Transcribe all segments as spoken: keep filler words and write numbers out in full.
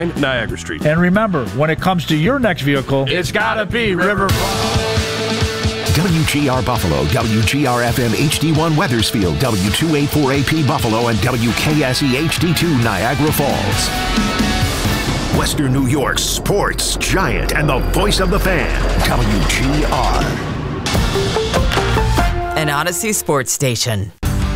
Niagara Street. And remember, when it comes to your next vehicle, it's gotta be River W G R Buffalo, W G R F M H D one Weathersfield, W two eighty-four A P Buffalo, and W K S E H D two Niagara Falls. Western New York's sports giant and the voice of the fan, W G R. An Odyssey Sports Station.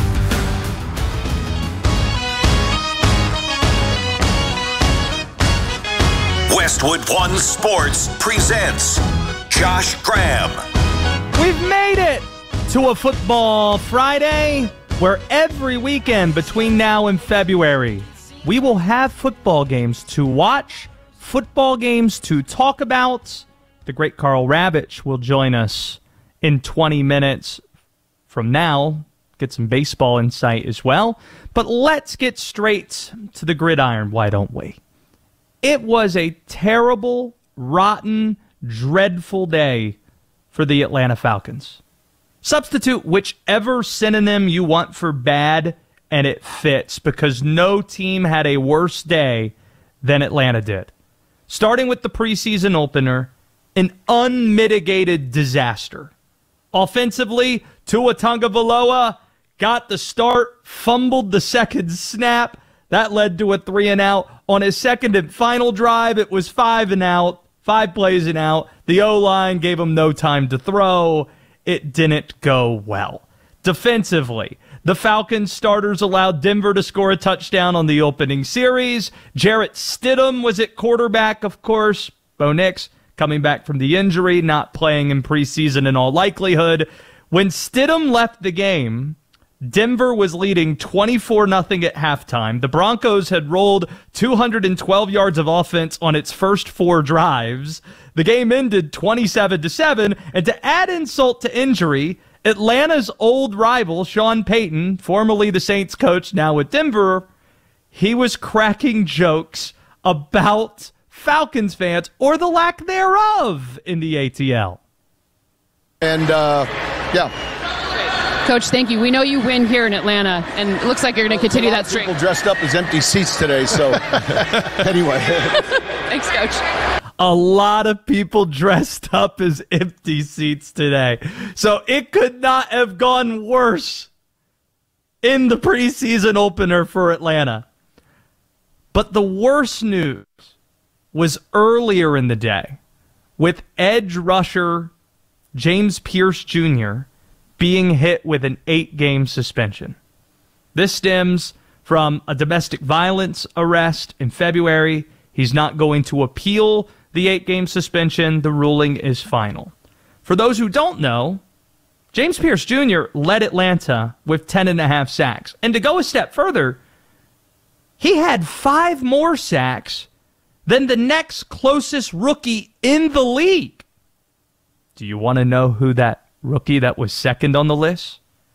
Westwood One Sports presents Josh Graham. We've made it to a football Friday where every weekend between now and February, we will have football games to watch, football games to talk about. The great Carl Ravitch will join us in twenty minutes from now. Get some baseball insight as well. But let's get straight to the gridiron, why don't we? It was a terrible, rotten, dreadful day for the Atlanta Falcons. Substitute whichever synonym you want for bad, and it fits, because no team had a worse day than Atlanta did. Starting with the preseason opener, an unmitigated disaster. Offensively, Tua Tagovailoa got the start, fumbled the second snap. That led to a three and out. On his second and final drive, it was five and out, five plays and out. The O-line gave him no time to throw. It didn't go well. Defensively, the Falcons starters allowed Denver to score a touchdown on the opening series. Jarrett Stidham was at quarterback, of course. Bo Nix coming back from the injury, not playing in preseason in all likelihood. When Stidham left the game, Denver was leading twenty-four nothing at halftime. The Broncos had rolled two hundred twelve yards of offense on its first four drives. The game ended twenty-seven to seven, and to add insult to injury, Atlanta's old rival, Sean Payton, formerly the Saints coach, now with Denver, he was cracking jokes about Falcons fans, or the lack thereof, in the A T L. And, uh, yeah. Coach, thank you. We know you win here in Atlanta, and it looks like you're going to continue that streak. People dressed up as empty seats today, so anyway. Thanks, Coach. A lot of people dressed up as empty seats today. So it could not have gone worse in the preseason opener for Atlanta. But the worst news was earlier in the day with edge rusher James Pierce Junior being hit with an eight-game suspension. This stems from a domestic violence arrest in February. He's not going to appeal the eight-game suspension. The ruling is final. For those who don't know, James Pierce Junior led Atlanta with ten and a half sacks. And to go a step further, he had five more sacks than the next closest rookie in the league. Do you want to know who that rookie that was second on the list?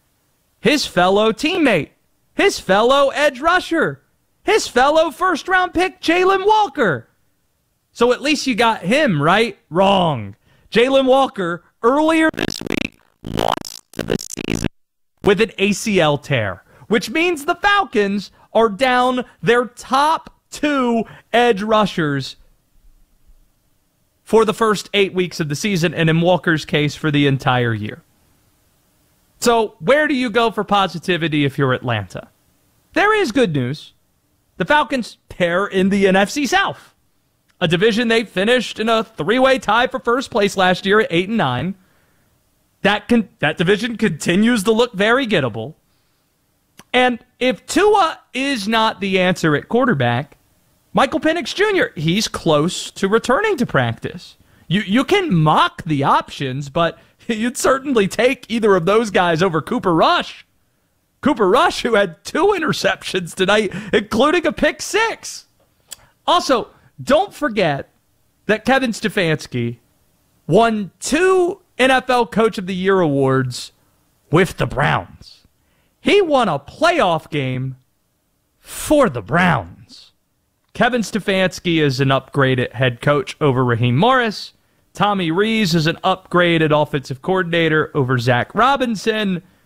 His fellow teammate, his fellow edge rusher, his fellow first-round pick, Jalen Walker. So at least you got him, right? Wrong. Jalen Walker, earlier this week, lost to the season with an A C L tear, which means the Falcons are down their top two edge rushers for the first eight weeks of the season, and in Walker's case, for the entire year. So where do you go for positivity if you're Atlanta? There is good news. The Falcons pair in the N F C South, a division they finished in a three-way tie for first place last year at eight and nine. That con- that division continues to look very gettable. And if Tua is not the answer at quarterback, Michael Penix Junior, he's close to returning to practice. You you can mock the options, but you'd certainly take either of those guys over Cooper Rush. Cooper Rush, who had two interceptions tonight, including a pick six. Also, don't forget that Kevin Stefanski won two N F L Coach of the Year awards with the Browns. He won a playoff game for the Browns. Kevin Stefanski is an upgraded head coach over Raheem Morris. Tommy Rees is an upgraded offensive coordinator over Zach Robinson.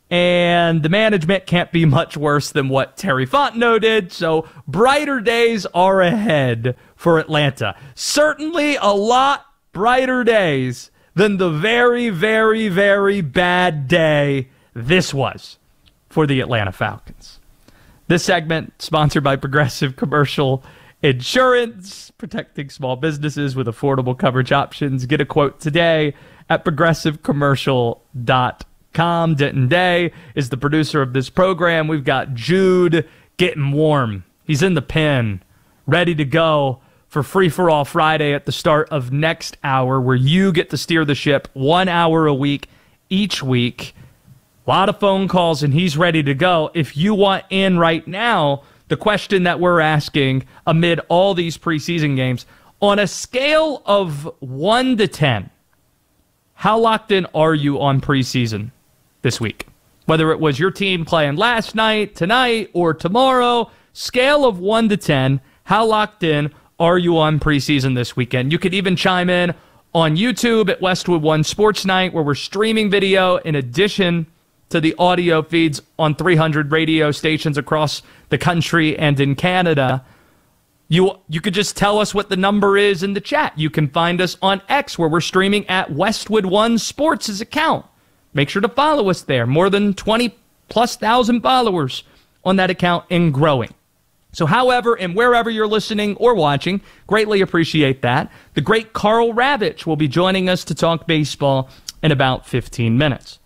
and the management can't be much worse than what Terry Fontenot did, so brighter days are ahead for Atlanta. Certainly a lot brighter days than the very, very, very bad day this was for the Atlanta Falcons. This segment sponsored by Progressive Commercial Insurance, protecting small businesses with affordable coverage options. Get a quote today at progressive commercial dot com. Denton Day is the producer of this program. We've got Jude getting warm. He's in the pen, ready to go for Free For All Friday at the start of next hour, where you get to steer the ship one hour a week each week. A lot of phone calls, and he's ready to go. If you want in right now, the question that we're asking amid all these preseason games, on a scale of one to ten, how locked in are you on preseason this week? Whether it was your team playing last night, tonight, or tomorrow, scale of one to ten, how locked in are you on preseason this weekend? You could even chime in on YouTube at Westwood One Sports Night, where we're streaming video in addition to the audio feeds on three hundred radio stations across the country and in Canada. You you could just tell us what the number is in the chat. You can find us on X, where we're streaming at Westwood One Sports' account. Make sure to follow us there. More than twenty plus thousand followers on that account and growing. So however and wherever you're listening or watching, greatly appreciate that. The great Carl Ravitch will be joining us to talk baseball in about fifteen minutes.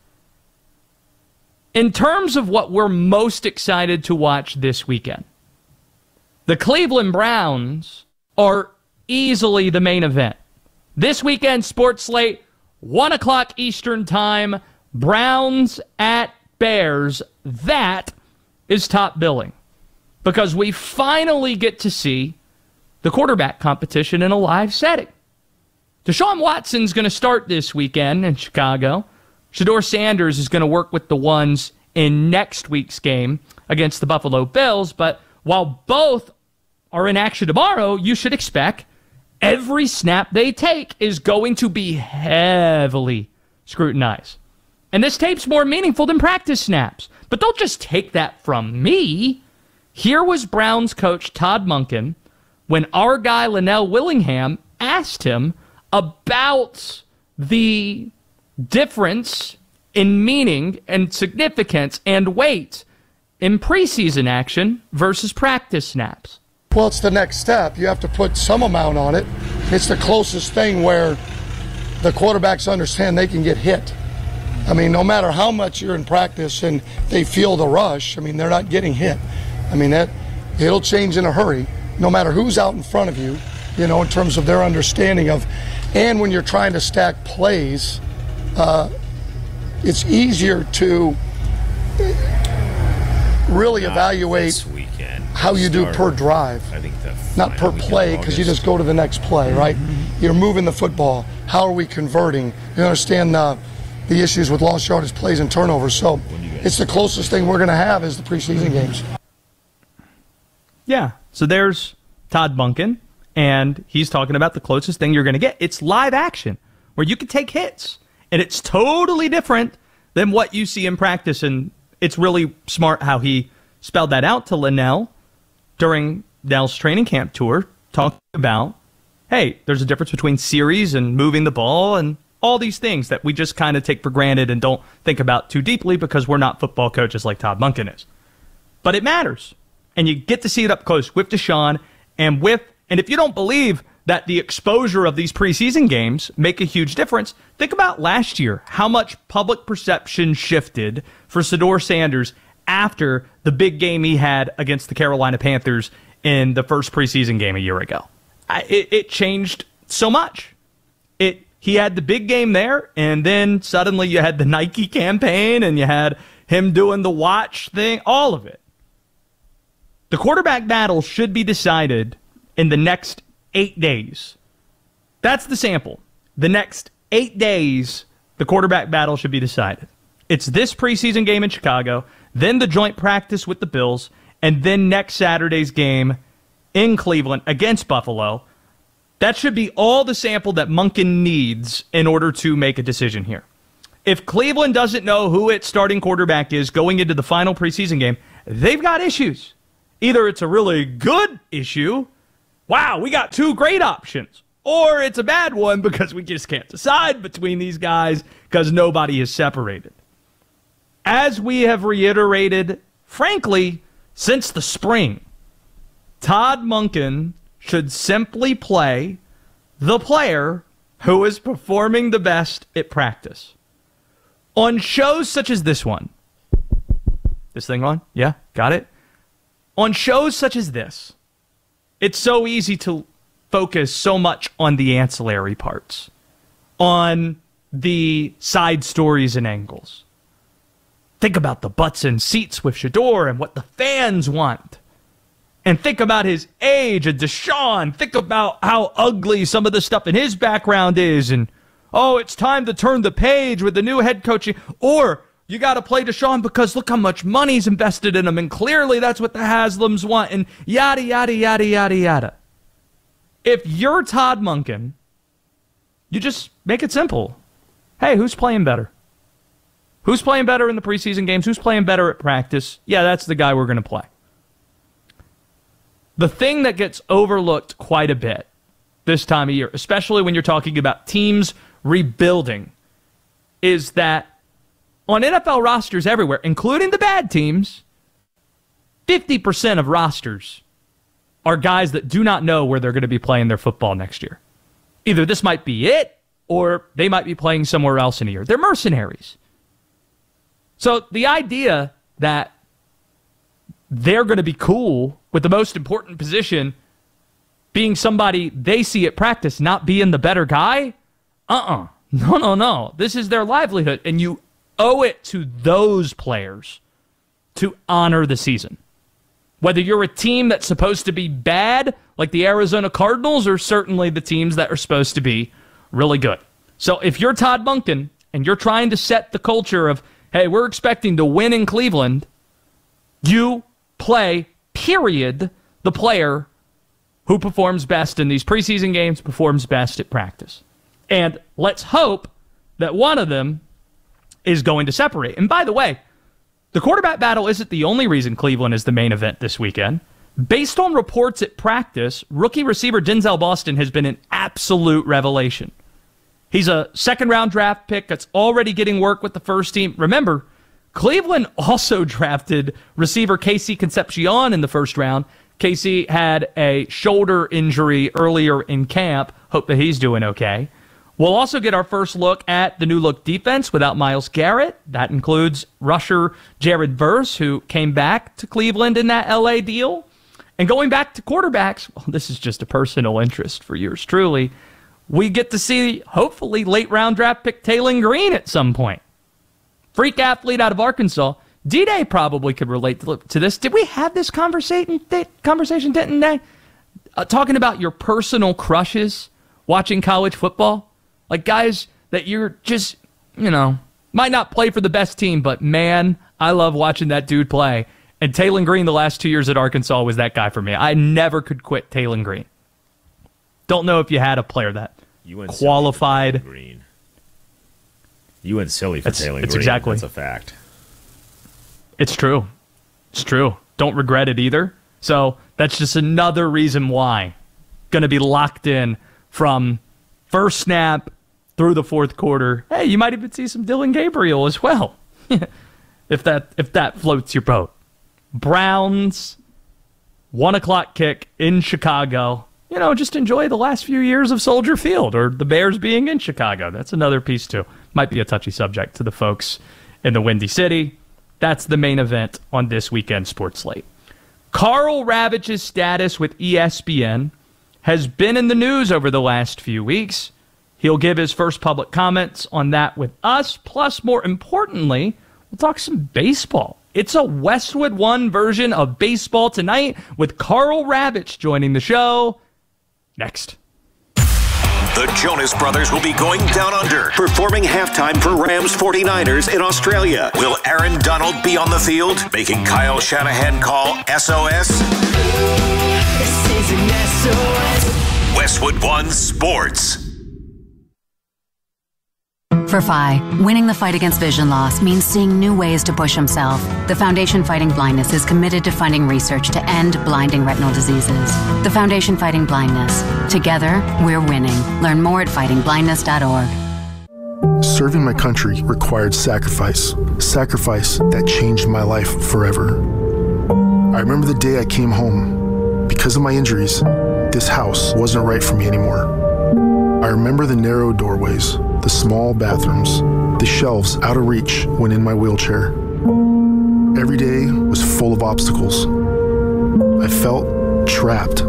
In terms of what we're most excited to watch this weekend, the Cleveland Browns are easily the main event. This weekend, sports slate, one o'clock Eastern time, Browns at Bears. That is top billing, because we finally get to see the quarterback competition in a live setting. Deshaun Watson's going to start this weekend in Chicago. Shedeur Sanders is going to work with the ones in next week's game against the Buffalo Bills. But while both are in action tomorrow, you should expect every snap they take is going to be heavily scrutinized. And this tape's more meaningful than practice snaps. But don't just take that from me. Here was Browns coach Todd Monken when our guy Linnell Willingham asked him about the difference in meaning and significance and weight in preseason action versus practice snaps. Well, it's the next step. You have to put some amount on it. It's the closest thing where the quarterbacks understand they can get hit. I mean, no matter how much you're in practice and they feel the rush, I mean, they're not getting hit. I mean, that it'll change in a hurry, no matter who's out in front of you, you know, in terms of their understanding of, and when you're trying to stack plays, uh, it's easier to really not evaluate how you do per drive, I think not per play, because you just go to the next play, right? Mm-hmm. You're moving the football. How are we converting? You understand the, the issues with lost yardage plays and turnovers. So it's the closest thing we're going to have is the preseason games. Yeah, so there's Todd Monken, and he's talking about the closest thing you're going to get. It's live action, where you can take hits. And it's totally different than what you see in practice. And it's really smart how he spelled that out to Linnell during Nell's training camp tour, talking about, hey, there's a difference between series and moving the ball and all these things that we just kind of take for granted and don't think about too deeply because we're not football coaches like Todd Monken is. But it matters. And you get to see it up close with Deshaun and with, and if you don't believe that the exposure of these preseason games make a huge difference, think about last year, how much public perception shifted for Shedeur Sanders after the big game he had against the Carolina Panthers in the first preseason game a year ago. I, it, it changed so much. It He had the big game there, and then suddenly you had the Nike campaign, and you had him doing the watch thing, all of it. The quarterback battle should be decided in the next eight days. That's the sample. The next eight days, the quarterback battle should be decided. It's this preseason game in Chicago, then the joint practice with the Bills, and then next Saturday's game in Cleveland against Buffalo. That should be all the sample that Monken needs in order to make a decision here. If Cleveland doesn't know who its starting quarterback is going into the final preseason game, they've got issues. Either it's a really good issue, wow, we got two great options, or it's a bad one because we just can't decide between these guys because nobody is separated. As we have reiterated, frankly, since the spring, Todd Monken should simply play the player who is performing the best at practice. On shows such as this one. This thing on? Yeah, got it? On shows such as this, it's so easy to focus so much on the ancillary parts, on the side stories and angles. Think about the butts and seats with Shedeur and what the fans want. And think about his age and Deshaun. Think about how ugly some of the stuff in his background is. And, oh, it's time to turn the page with the new head coaching. Or you got to play Deshaun because look how much money's invested in him. And clearly that's what the Haslams want. And yada, yada, yada, yada, yada. If you're Todd Monken, you just make it simple. Hey, who's playing better? Who's playing better in the preseason games? Who's playing better at practice? Yeah, that's the guy we're going to play. The thing that gets overlooked quite a bit this time of year, especially when you're talking about teams rebuilding, is that on N F L rosters everywhere, including the bad teams, fifty percent of rosters are guys that do not know where they're going to be playing their football next year. Either this might be it, or they might be playing somewhere else in a year. They're mercenaries. So the idea that they're going to be cool with the most important position being somebody they see at practice, not being the better guy, uh-uh. No, no, no. This is their livelihood, and you owe it to those players to honor the season. Whether you're a team that's supposed to be bad, like the Arizona Cardinals, or certainly the teams that are supposed to be really good. So if you're Todd Monken and you're trying to set the culture of, hey, we're expecting to win in Cleveland, you play, period, the player who performs best in these preseason games, performs best at practice. And let's hope that one of them is going to separate. And by the way, the quarterback battle isn't the only reason Cleveland is the main event this weekend. Based on reports at practice, rookie receiver Denzel Boston has been an absolute revelation. He's a second-round draft pick that's already getting work with the first team. Remember, Cleveland also drafted receiver Casey Concepcion in the first round. Casey had a shoulder injury earlier in camp. Hope that he's doing okay. We'll also get our first look at the new-look defense without Myles Garrett. That includes rusher Jared Verse, who came back to Cleveland in that L A deal. And going back to quarterbacks, well, this is just a personal interest for yours truly. We get to see, hopefully, late-round draft pick Taylon Green at some point. Freak athlete out of Arkansas. D-Day probably could relate to, to this. Did we have this conversation, conversation didn't they? Uh, talking about your personal crushes watching college football? Like guys that you're just, you know, might not play for the best team, but man, I love watching that dude play. And Taylon Green the last two years at Arkansas was that guy for me. I never could quit Taylon Green. Don't know if you had a player that you went qualified. Green. You went silly for it's, Taylon it's Green. Exactly. That's a fact. It's true. It's true. Don't regret it either. So that's just another reason why. Going to be locked in from first snap through the fourth quarter. Hey, you might even see some Dylan Gabriel as well. if that if that floats your boat. Browns, one o'clock kick in Chicago. You know, just enjoy the last few years of Soldier Field or the Bears being in Chicago. That's another piece too. Might be a touchy subject to the folks in the Windy City. That's the main event on this weekend sports slate. Karl Ravage's status with E S P N has been in the news over the last few weeks. He'll give his first public comments on that with us. Plus, more importantly, we'll talk some baseball. It's a Westwood One version of baseball tonight with Karl Ravage joining the show next. The Jonas Brothers will be going down under, performing halftime for Rams forty-niners in Australia. Will Aaron Donald be on the field, making Kyle Shanahan call S O S? This is an S O S. Westwood One Sports. For Phi, winning the fight against vision loss means seeing new ways to push himself. The Foundation Fighting Blindness is committed to funding research to end blinding retinal diseases. The Foundation Fighting Blindness. Together, we're winning. Learn more at fighting blindness dot org. Serving my country required sacrifice. Sacrifice that changed my life forever. I remember the day I came home. Because of my injuries, this house wasn't right for me anymore. I remember the narrow doorways, the small bathrooms, the shelves out of reach when in my wheelchair. Every day was full of obstacles. I felt trapped.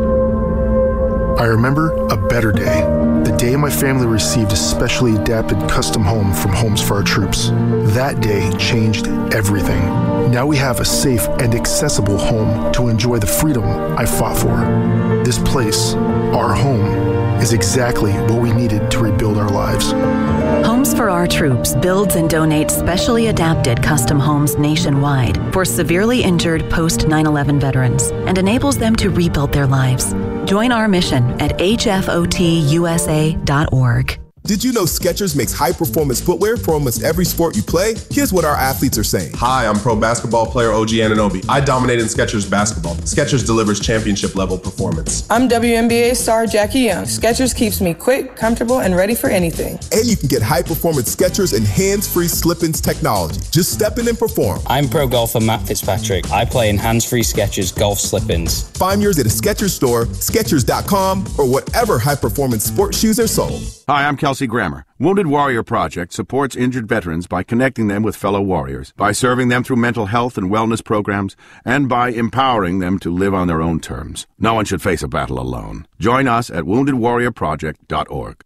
I remember a better day, the day my family received a specially adapted custom home from Homes for Our Troops. That day changed everything. Now we have a safe and accessible home to enjoy the freedom I fought for. This place, our home, is exactly what we needed to rebuild our lives. Homes for Our Troops builds and donates specially adapted custom homes nationwide for severely injured post nine eleven veterans and enables them to rebuild their lives. Join our mission at H F O T U S A dot org. Did you know Skechers makes high-performance footwear for almost every sport you play? Here's what our athletes are saying. Hi, I'm pro basketball player O G Anunoby. I dominate in Skechers basketball. Skechers delivers championship-level performance. I'm W N B A star Jackie Young. Skechers keeps me quick, comfortable, and ready for anything. And you can get high-performance Skechers and hands-free slip-ins technology. Just step in and perform. I'm pro golfer Matt Fitzpatrick. I play in hands-free Skechers golf slip-ins. Find yours at a Skechers store, Skechers dot com, or whatever high-performance sports shoes are sold. Hi, I'm Kelsey Grammer. Wounded Warrior Project supports injured veterans by connecting them with fellow warriors, by serving them through mental health and wellness programs, and by empowering them to live on their own terms. No one should face a battle alone. Join us at wounded warrior project dot org.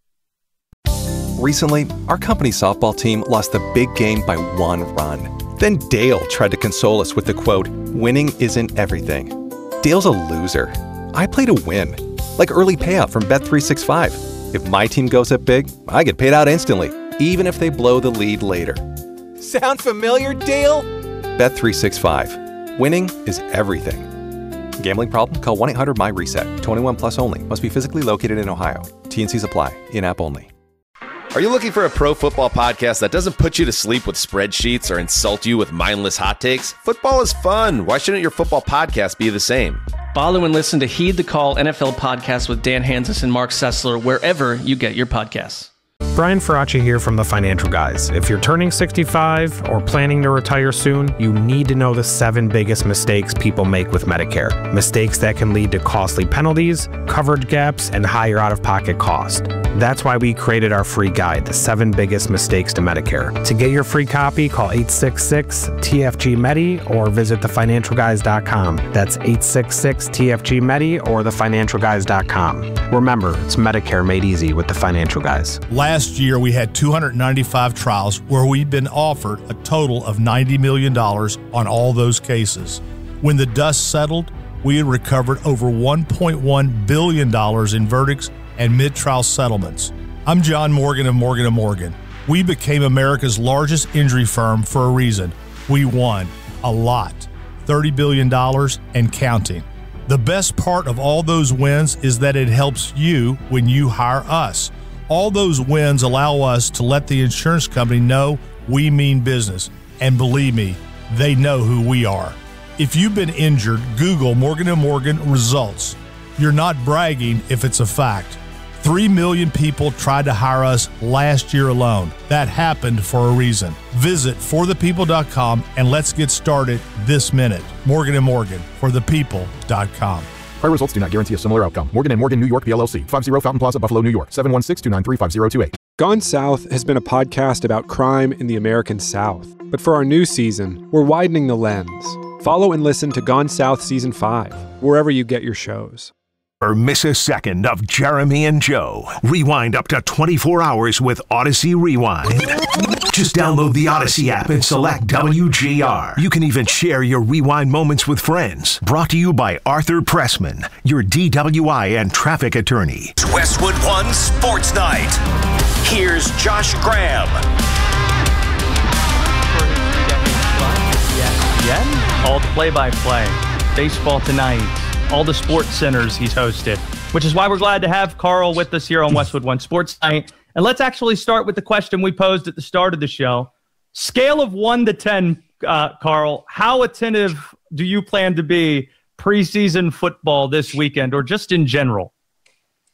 Recently, our company softball team lost the big game by one run. Then Dale tried to console us with the quote, "Winning isn't everything." Dale's a loser. I play to win, like early payout from Bet three sixty-five. If my team goes up big, I get paid out instantly, even if they blow the lead later. Sound familiar, Dale? Bet three sixty-five. Winning is everything. Gambling problem? Call one eight hundred M Y reset. twenty-one plus only. Must be physically located in Ohio. T N Cs apply. In-app only. Are you looking for a pro football podcast that doesn't put you to sleep with spreadsheets or insult you with mindless hot takes? Football is fun. Why shouldn't your football podcast be the same? Follow and listen to Heed the Call N F L podcast with Dan Hansis and Mark Sessler wherever you get your podcasts. Brian Faraci here from the Financial Guys. If you're turning sixty-five or planning to retire soon, you need to know the seven biggest mistakes people make with Medicare. Mistakes that can lead to costly penalties, coverage gaps, and higher out-of-pocket cost. That's why we created our free guide, The Seven Biggest Mistakes to Medicare. To get your free copy, call eight six six T F G Medi or visit the financial guys dot com. That's eight six six T F G Medi or the financial guys dot com. Remember, it's Medicare made easy with the Financial Guys. Last year, we had two hundred ninety-five trials where we'd been offered a total of ninety million dollars on all those cases. When the dust settled, we had recovered over one point one billion dollars in verdicts and mid-trial settlements. I'm John Morgan of Morgan and Morgan. We became America's largest injury firm for a reason. We won a lot, thirty billion dollars and counting. The best part of all those wins is that it helps you when you hire us. All those wins allow us to let the insurance company know we mean business. And believe me, they know who we are. If you've been injured, Google Morgan and Morgan results. You're not bragging if it's a fact. Three million people tried to hire us last year alone. That happened for a reason. Visit for the people dot com and let's get started this minute. Morgan and Morgan, for the people dot com. Prior results do not guarantee a similar outcome. Morgan and Morgan, New York, P L L C. fifty Fountain Plaza, Buffalo, New York. seven one six, two nine three, five zero two eight. Gone South has been a podcast about crime in the American South. But for our new season, we're widening the lens. Follow and listen to Gone South Season five, wherever you get your shows. Or miss a second of Jeremy and Joe. Rewind up to twenty-four hours with Odyssey Rewind. Just download the Odyssey app and select W G R. You can even share your rewind moments with friends. Brought to you by Arthur Pressman, your D W I and traffic attorney. Westwood One Sports Night. Here's Josh Graham. Yeah, all the play-by-play. Baseball tonight. All the sports centers he's hosted, which is why we're glad to have Carl with us here on Westwood One Sports Night. And let's actually start with the question we posed at the start of the show. Scale of one to ten, uh, Carl, how attentive do you plan to be preseason football this weekend or just in general?